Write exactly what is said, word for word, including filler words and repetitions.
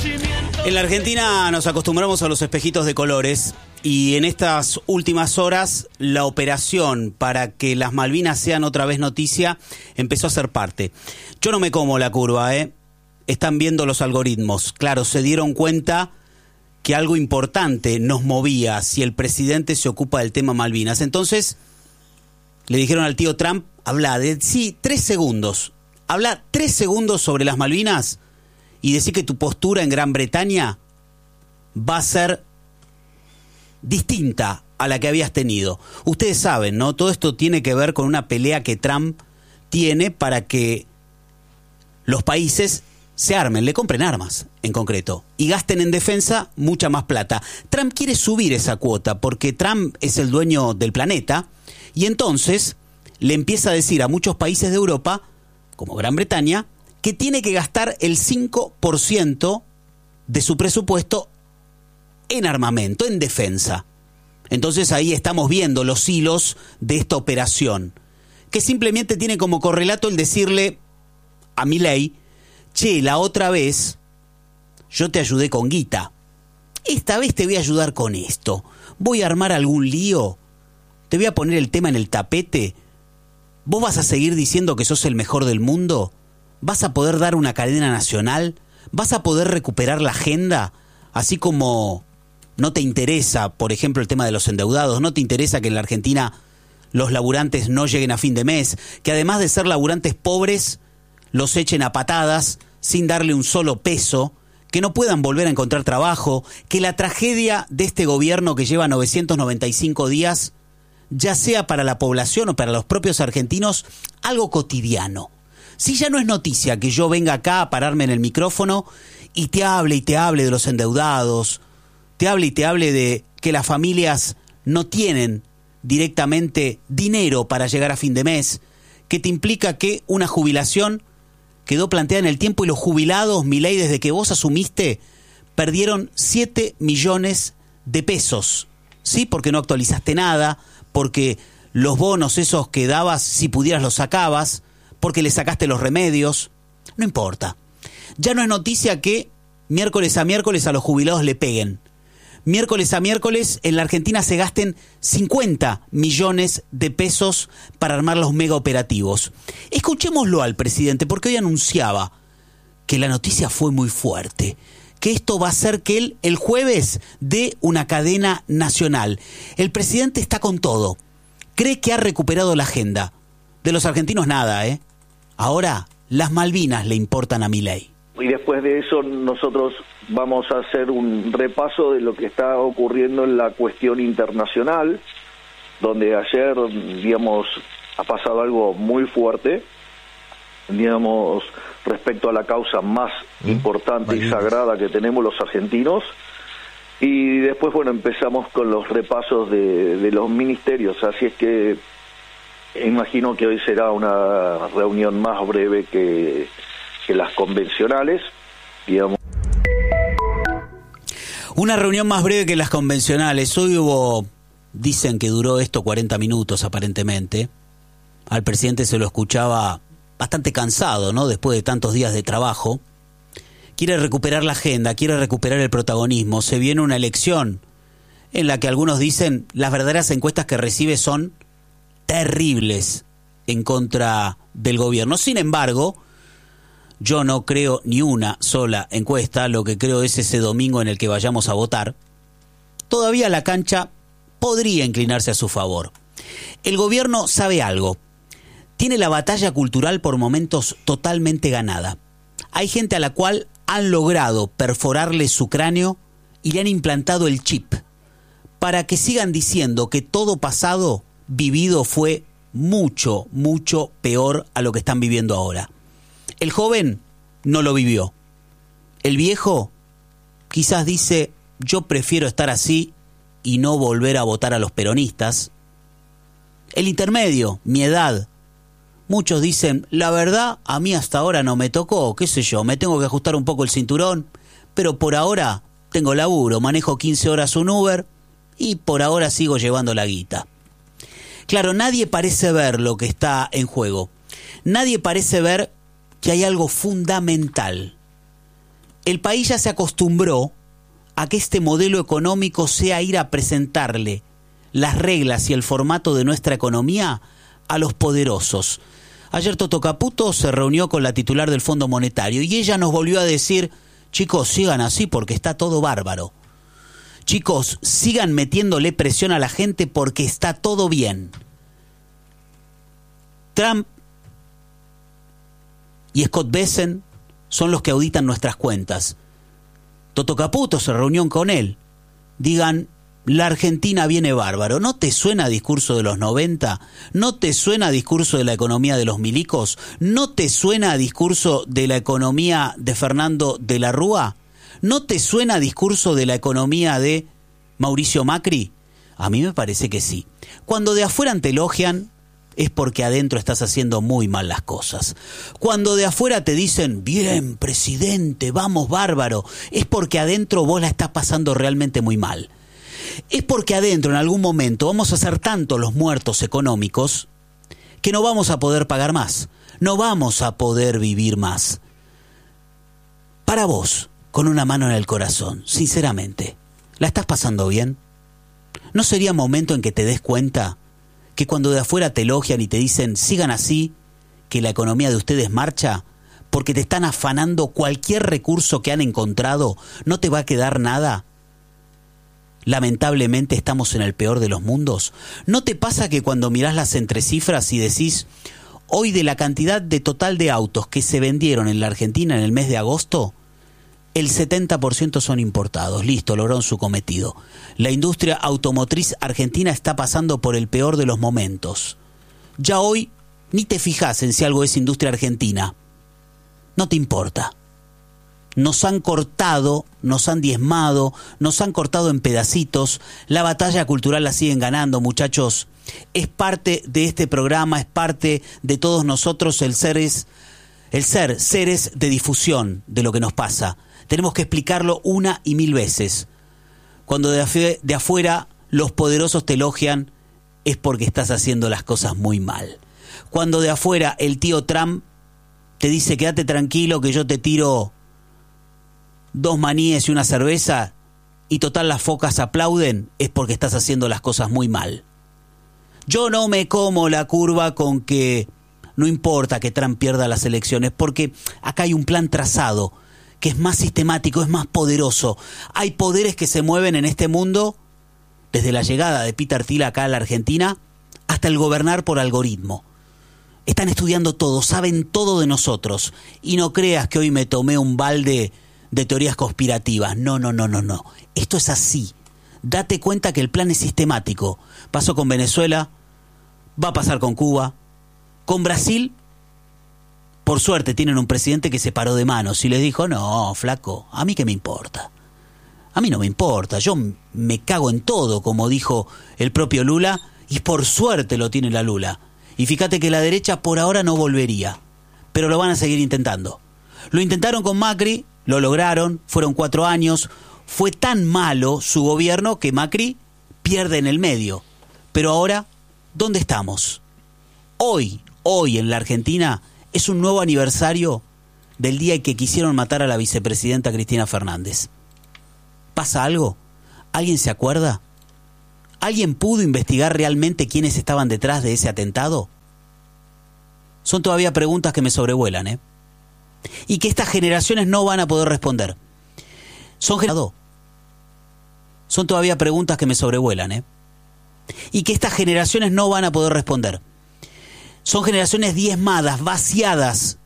En la Argentina nos acostumbramos a los espejitos de colores y en estas últimas horas la operación para que las Malvinas sean otra vez noticia empezó a ser parte. Yo no me como la curva, ¿eh? Están viendo los algoritmos. Claro, se dieron cuenta que algo importante nos movía si el presidente se ocupa del tema Malvinas. Entonces le dijeron al tío Trump, habla de, sí, tres segundos. Habla tres segundos sobre las Malvinas y decir que tu postura en Gran Bretaña va a ser distinta a la que habías tenido. Ustedes saben, ¿no? Todo esto tiene que ver con una pelea que Trump tiene para que los países se armen, le compren armas en concreto y gasten en defensa mucha más plata. Trump quiere subir esa cuota porque Trump es el dueño del planeta y entonces le empieza a decir a muchos países de Europa, como Gran Bretaña, que tiene que gastar el cinco por ciento de su presupuesto en armamento, en defensa. Entonces ahí estamos viendo los hilos de esta operación, que simplemente tiene como correlato el decirle a Milei, che, la otra vez yo te ayudé con guita, esta vez te voy a ayudar con esto, voy a armar algún lío, te voy a poner el tema en el tapete, vos vas a seguir diciendo que sos el mejor del mundo, vas a poder dar una cadena nacional, vas a poder recuperar la agenda, así como no te interesa, por ejemplo, el tema de los endeudados, no te interesa que en la Argentina los laburantes no lleguen a fin de mes, que además de ser laburantes pobres, los echen a patadas sin darle un solo peso, que no puedan volver a encontrar trabajo, que la tragedia de este gobierno que lleva novecientos noventa y cinco días, ya sea para la población o para los propios argentinos, algo cotidiano. Si ya no es noticia que yo venga acá a pararme en el micrófono y te hable y te hable de los endeudados, te hable y te hable de que las familias no tienen directamente dinero para llegar a fin de mes, que te implica que una jubilación quedó planteada en el tiempo y los jubilados, Milei, desde que vos asumiste, perdieron siete millones de pesos, ¿sí? Porque no actualizaste nada, porque los bonos esos que dabas, si pudieras los sacabas, porque le sacaste los remedios, no importa. Ya no es noticia que miércoles a miércoles a los jubilados le peguen. Miércoles a miércoles en la Argentina se gasten cincuenta millones de pesos para armar los mega operativos. Escuchémoslo al presidente, porque hoy anunciaba que la noticia fue muy fuerte, que esto va a hacer que él el jueves dé una cadena nacional. El presidente está con todo, cree que ha recuperado la agenda. De los argentinos nada, ¿eh? Ahora las Malvinas le importan a Milei. Y después de eso nosotros vamos a hacer un repaso de lo que está ocurriendo en la cuestión internacional, donde ayer, digamos, ha pasado algo muy fuerte, digamos, respecto a la causa más ¿Mm? importante Malvinas. y sagrada que tenemos los argentinos. Y después, bueno, empezamos con los repasos de, de los ministerios, así es que imagino que hoy será una reunión más breve que, que las convencionales, digamos. Una reunión más breve que las convencionales. Hoy hubo, dicen que duró esto cuarenta minutos aparentemente. Al presidente se lo escuchaba bastante cansado, ¿no? Después de tantos días de trabajo. Quiere recuperar la agenda, quiere recuperar el protagonismo. Se viene una elección en la que algunos dicen las verdaderas encuestas que recibe son terribles en contra del gobierno. Sin embargo, yo no creo ni una sola encuesta, lo que creo es ese domingo en el que vayamos a votar. Todavía la cancha podría inclinarse a su favor. El gobierno sabe algo. Tiene la batalla cultural por momentos totalmente ganada. Hay gente a la cual han logrado perforarle su cráneo y le han implantado el chip para que sigan diciendo que todo pasado vivido fue mucho, mucho peor a lo que están viviendo ahora. El joven no lo vivió. El viejo quizás dice, yo prefiero estar así y no volver a votar a los peronistas. El intermedio, mi edad, muchos dicen, la verdad, a mí hasta ahora no me tocó, qué sé yo, me tengo que ajustar un poco el cinturón, pero por ahora tengo laburo, manejo quince horas un Uber y por ahora sigo llevando la guita. Claro, nadie parece ver lo que está en juego. Nadie parece ver que hay algo fundamental. el país ya se acostumbró a que este modelo económico sea ir a presentarle las reglas y el formato de nuestra economía a los poderosos. Ayer Toto Caputo se reunió con la titular del Fondo Monetario y ella nos volvió a decir: chicos, sigan así porque está todo bárbaro. Chicos, sigan metiéndole presión a la gente porque está todo bien. Trump y Scott Bessent son los que auditan nuestras cuentas. Toto Caputo se reunió con él. Digan: la Argentina viene bárbaro. ¿No te suena discurso de los noventa? ¿No te suena discurso de la economía de los milicos? ¿No te suena discurso de la economía de Fernando de la Rúa? ¿No te suena discurso de la economía de Mauricio Macri? A mí me parece que sí. Cuando de afuera te elogian, es porque adentro estás haciendo muy mal las cosas. Cuando de afuera te dicen: bien, presidente, vamos bárbaro, es porque adentro vos la estás pasando realmente muy mal. Es porque adentro en algún momento vamos a ser tantos los muertos económicos que no vamos a poder pagar más, no vamos a poder vivir más. Para vos, con una mano en el corazón, sinceramente, ¿la estás pasando bien? ¿No sería momento en que te des cuenta que cuando de afuera te elogian y te dicen sigan así, que la economía de ustedes marcha, porque te están afanando cualquier recurso que han encontrado, no te va a quedar nada? Lamentablemente estamos en el peor de los mundos. ¿No te pasa que cuando mirás las entrecifras y decís: hoy de la cantidad de total de autos que se vendieron en la Argentina en el mes de agosto, el setenta por ciento son importados? Listo, lograron su cometido. La industria automotriz argentina está pasando por el peor de los momentos. Ya hoy ni te fijas en si algo es industria argentina. No te importa. Nos han cortado, nos han diezmado, nos han cortado en pedacitos. La batalla cultural la siguen ganando, muchachos. Es parte de este programa, es parte de todos nosotros el ser, es, el ser seres de difusión de lo que nos pasa. Tenemos que explicarlo una y mil veces. Cuando de, afu- de afuera los poderosos te elogian, es porque estás haciendo las cosas muy mal. Cuando de afuera el tío Trump te dice: quédate tranquilo que yo te tiro dos maníes y una cerveza, y total las focas aplauden, es porque estás haciendo las cosas muy mal. Yo no me como la curva con que no importa que Trump pierda las elecciones, porque acá hay un plan trazado que es más sistemático, es más poderoso. Hay poderes que se mueven en este mundo, desde la llegada de Peter Thiel acá a la Argentina, hasta el gobernar por algoritmo. Están estudiando todo, saben todo de nosotros. Y no creas que hoy me tomé un balde de teorías conspirativas. No, no, no, no, no. Esto es así. Date cuenta que el plan es sistemático. Pasó con Venezuela, va a pasar con Cuba. Con Brasil, por suerte tienen un presidente que se paró de manos y les dijo: no, flaco, a mí qué me importa. A mí no me importa, yo me cago en todo, como dijo el propio Lula, y por suerte lo tiene la Lula. Y fíjate que la derecha por ahora no volvería, pero lo van a seguir intentando. Lo intentaron con Macri, lo lograron, fueron cuatro años. Fue tan malo su gobierno que Macri pierde en el medio. Pero ahora, ¿dónde estamos? Hoy, hoy en la Argentina, es un nuevo aniversario del día en que quisieron matar a la vicepresidenta Cristina Fernández. ¿Pasa algo? ¿Alguien se acuerda? ¿Alguien pudo investigar realmente quiénes estaban detrás de ese atentado? Son todavía preguntas que me sobrevuelan, ¿eh? Y que estas generaciones no van a poder responder. Son, Son todavía preguntas que me sobrevuelan, ¿eh? Y que estas generaciones no van a poder responder. Son generaciones diezmadas, vaciadas